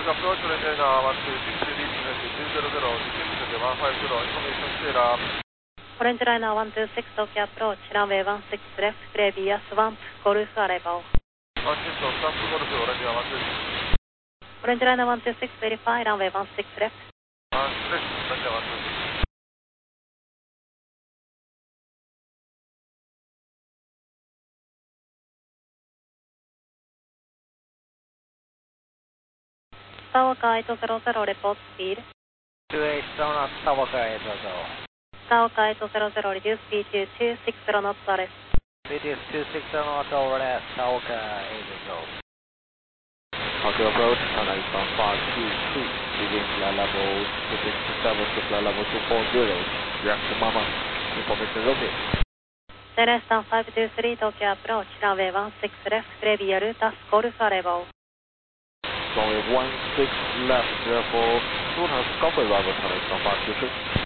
approach Orange Line 126 reaching altitude 200, descend to 150, information Sierra. Orange Line 126 Tokyo approach, runway 16 left, clear via Swamp, Golf arrival. Houston, Swamp Golf, Orange Line 126. Orange Line 126 verify, runway 16 left. Orange Line 126. Sawaka 800 report speed. 280 knots, Sawaka 800. Sawaka 800 reduce speed to 260 knots RS. Speed is 260 knots over there, Sawaka 800. Tokyo approach, and Iceland 523, leaving level 267 to level 240, reaction Mama, information okay. Celestan 523 Tokyo approach, runway 16 left, clear via Rutas, Golf arrival. Runway 16 left, therefore, soon has Golf arrival, Iceland 523.